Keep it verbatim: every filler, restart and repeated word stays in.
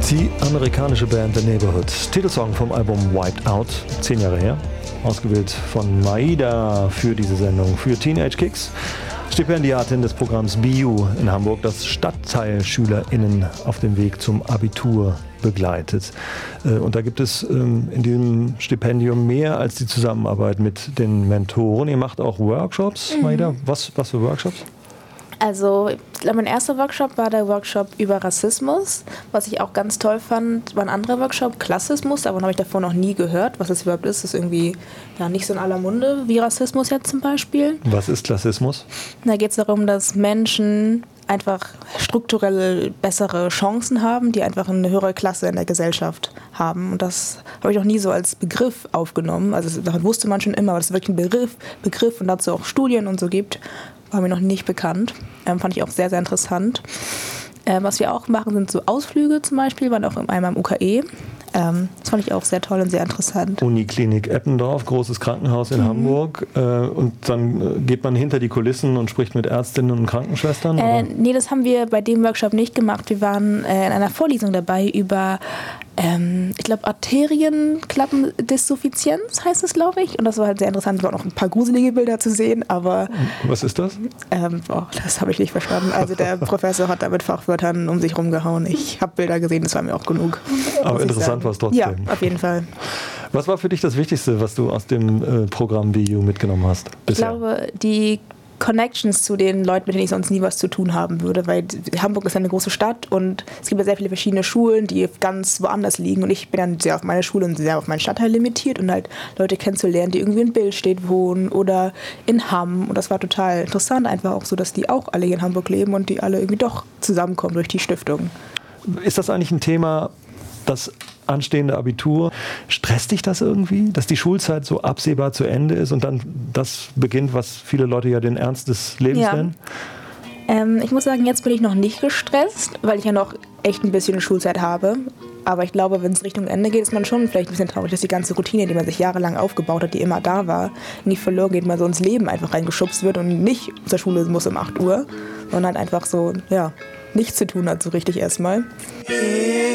Die amerikanische Band The Neighborhood. Titelsong vom Album Wiped Out, zehn Jahre her. Ausgewählt von Maida für diese Sendung, für Teenage Kicks. Stipendiatin des Programms B U in Hamburg, das StadtteilschülerInnen auf dem Weg zum Abitur begleitet. Und da gibt es in diesem Stipendium mehr als die Zusammenarbeit mit den Mentoren. Ihr macht auch Workshops, mhm. Maida. Was, was für Workshops? Also, ich glaube, mein erster Workshop war der Workshop über Rassismus. Was ich auch ganz toll fand, war ein anderer Workshop, Klassismus. Davon habe ich davor noch nie gehört, was das überhaupt ist. Das ist irgendwie ja, nicht so in aller Munde wie Rassismus jetzt zum Beispiel. Was ist Klassismus? Da geht es darum, dass Menschen einfach strukturell bessere Chancen haben, die einfach eine höhere Klasse in der Gesellschaft haben. Und das habe ich noch nie so als Begriff aufgenommen. Also davon wusste man schon immer, aber dass es wirklich einen Begriff, Begriff und dazu auch Studien und so gibt, war mir noch nicht bekannt. Ähm, fand ich auch sehr, sehr interessant. Ähm, was wir auch machen, sind so Ausflüge zum Beispiel, waren auch einmal im U K E. Ähm, das fand ich auch sehr toll und sehr interessant. Uniklinik Eppendorf, großes Krankenhaus in mhm. Hamburg. Äh, und dann äh, geht man hinter die Kulissen und spricht mit Ärztinnen und Krankenschwestern? Äh, nee, das haben wir bei dem Workshop nicht gemacht. Wir waren äh, in einer Vorlesung dabei über Ähm, ich glaube, Arterienklappendysuffizienz heißt es, glaube ich. Und das war halt sehr interessant. Es waren auch ein paar gruselige Bilder zu sehen, aber... Was ist das? Ähm, oh, das habe ich nicht verstanden. Also der Professor hat da mit Fachwörtern um sich rumgehauen. Ich habe Bilder gesehen, das war mir auch genug. Aber interessant war es trotzdem. Ja, auf jeden Fall. Was war für dich das Wichtigste, was du aus dem äh, Programm B U mitgenommen hast bisher? Ich glaube, die Connections zu den Leuten, mit denen ich sonst nie was zu tun haben würde, weil Hamburg ist eine große Stadt und es gibt ja sehr viele verschiedene Schulen, die ganz woanders liegen und ich bin dann sehr auf meine Schule und sehr auf meinen Stadtteil limitiert und halt Leute kennenzulernen, die irgendwie in Billstedt wohnen oder in Hamm und das war total interessant, einfach auch so, dass die auch alle hier in Hamburg leben und die alle irgendwie doch zusammenkommen durch die Stiftung. Ist das eigentlich ein Thema, das anstehende Abitur, stresst dich das irgendwie, dass die Schulzeit so absehbar zu Ende ist und dann das beginnt, was viele Leute ja den Ernst des Lebens ja. nennen? Ähm, ich muss sagen, jetzt bin ich noch nicht gestresst, weil ich ja noch echt ein bisschen Schulzeit habe. Aber ich glaube, wenn es Richtung Ende geht, ist man schon vielleicht ein bisschen traurig, dass die ganze Routine, die man sich jahrelang aufgebaut hat, die immer da war, nicht verloren geht, man so ins Leben einfach reingeschubst wird und nicht zur Schule muss um acht Uhr, sondern halt einfach so, ja, nichts zu tun hat so richtig erstmal.